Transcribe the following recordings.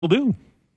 do.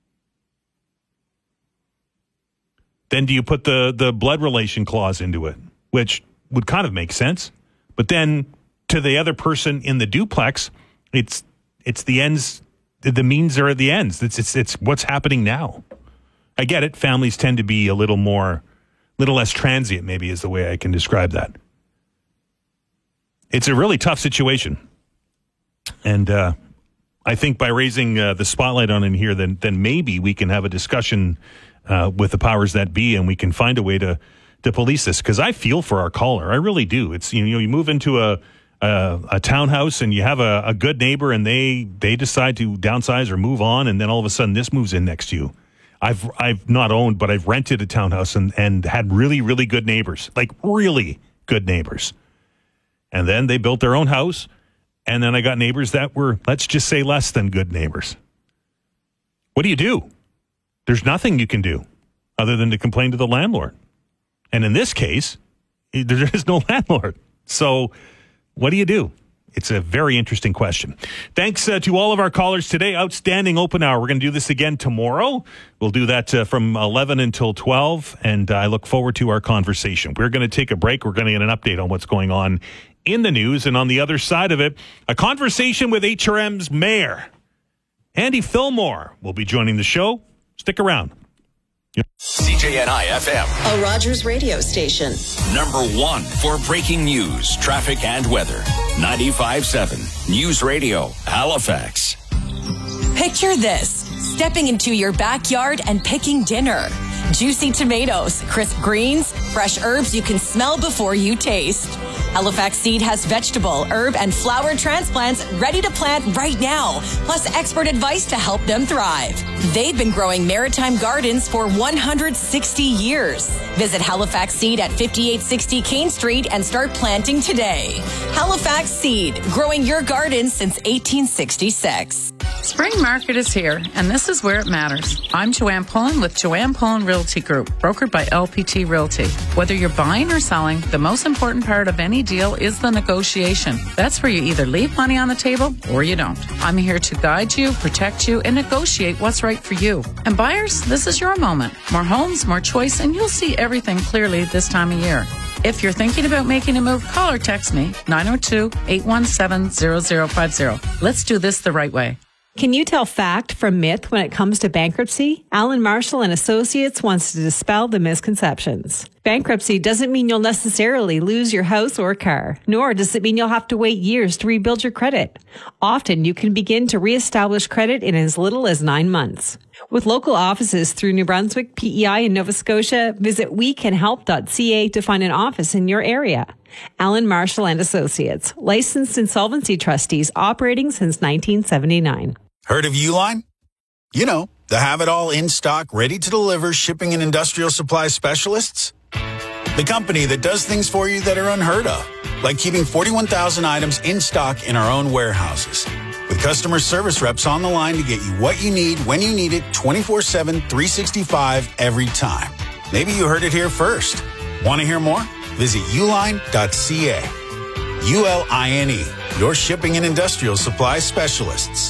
Then do you put the blood relation clause into it, which would kind of make sense. But then to the other person in the duplex, it's the ends, the means are at the ends. It's what's happening now. I get it. Families tend to be a little less transient, maybe is the way I can describe that. It's a really tough situation. And I think by raising the spotlight on it here, then maybe we can have a discussion with the powers that be, and we can find a way to police this. Because I feel for our caller, I really do. It's you move into a townhouse and you have a good neighbor, and they decide to downsize or move on, and then all of a sudden this moves in next to you. I've not owned, but I've rented a townhouse and had really, really good neighbors, like really good neighbors. And then they built their own house. And then I got neighbors that were, let's just say, less than good neighbors. What do you do? There's nothing you can do other than to complain to the landlord. And in this case, there is no landlord. So what do you do? It's a very interesting question. Thanks to all of our callers today. Outstanding open hour. We're going to do this again tomorrow. We'll do that from 11 until 12. And I look forward to our conversation. We're going to take a break. We're going to get an update on what's going on in the news, and on the other side of it, a conversation with HRM's mayor. Andy Fillmore will be joining the show. Stick around. CJNI-FM, a Rogers radio station. #1 for breaking news, traffic, and weather. 95.7 News Radio, Halifax. Picture this, stepping into your backyard and picking dinner. Juicy tomatoes, crisp greens, fresh herbs you can smell before you taste. Halifax Seed has vegetable, herb, and flower transplants ready to plant right now, plus expert advice to help them thrive. They've been growing maritime gardens for 160 years. Visit Halifax Seed at 5860 Kane Street and start planting today. Halifax Seed, growing your garden since 1866. Spring market is here, and this is where it matters. I'm Joanne Pullen with Joanne Pullen Realty Group, brokered by LPT Realty. Whether you're buying or selling, the most important part of any deal is the negotiation. That's where you either leave money on the table or you don't. I'm here to guide you, protect you, and negotiate what's right for you. And buyers, this is your moment. More homes, more choice, and you'll see everything clearly this time of year. If you're thinking about making a move, call or text me, 902-817-0050. Let's do this the right way. Can you tell fact from myth when it comes to bankruptcy? Alan Marshall and Associates wants to dispel the misconceptions. Bankruptcy doesn't mean you'll necessarily lose your house or car, nor does it mean you'll have to wait years to rebuild your credit. Often you can begin to reestablish credit in as little as 9 months. With local offices through New Brunswick, PEI, and Nova Scotia, visit wecanhelp.ca to find an office in your area. Alan Marshall and Associates, licensed insolvency trustees operating since 1979. Heard of Uline? You know, the have-it-all in-stock, ready-to-deliver shipping and industrial supply specialists. The company that does things for you that are unheard of, like keeping 41,000 items in stock in our own warehouses. With customer service reps on the line to get you what you need when you need it 24/7, 365 every time. Maybe you heard it here first. Want to hear more? Visit uline.ca. ULINE, your shipping and industrial supply specialists.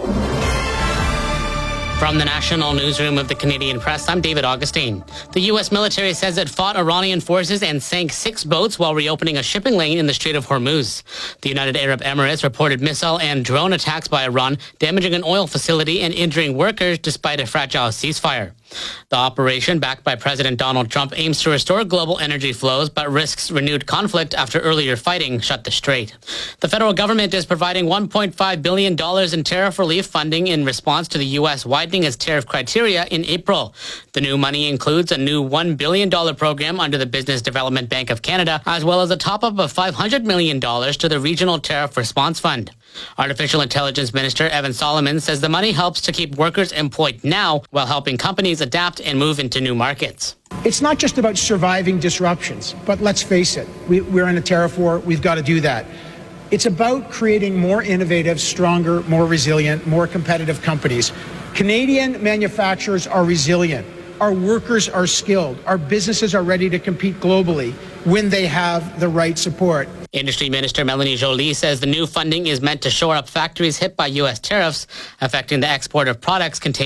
From the National Newsroom of the Canadian Press, I'm David Augustine. The U.S. military says it fought Iranian forces and sank 6 boats while reopening a shipping lane in the Strait of Hormuz. The United Arab Emirates reported missile and drone attacks by Iran, damaging an oil facility and injuring workers despite a fragile ceasefire. The operation, backed by President Donald Trump, aims to restore global energy flows, but risks renewed conflict after earlier fighting shut the strait. The federal government is providing $1.5 billion in tariff relief funding in response to the U.S. widening its tariff criteria in April. The new money includes a new $1 billion program under the Business Development Bank of Canada, as well as a top-up of $500 million to the Regional Tariff Response Fund. Artificial Intelligence Minister Evan Solomon says the money helps to keep workers employed now while helping companies adapt and move into new markets. It's not just about surviving disruptions, but let's face it, we're in a tariff war, we've got to do that. It's about creating more innovative, stronger, more resilient, more competitive companies. Canadian manufacturers are resilient. Our workers are skilled. Our businesses are ready to compete globally when they have the right support. Industry Minister Melanie Joly says the new funding is meant to shore up factories hit by U.S. tariffs affecting the export of products containing